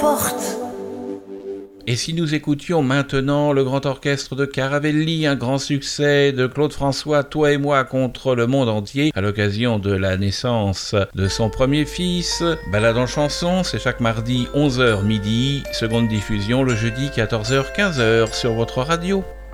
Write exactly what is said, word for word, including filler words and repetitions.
forte. Et si nous écoutions maintenant le grand orchestre de Caravelli, un grand succès de Claude François, Toi et moi contre le monde entier, à l'occasion de la naissance de son premier fils. Balade en chanson, c'est chaque mardi onze heures midi, seconde diffusion le jeudi quatorze heures quinze heures sur votre radio.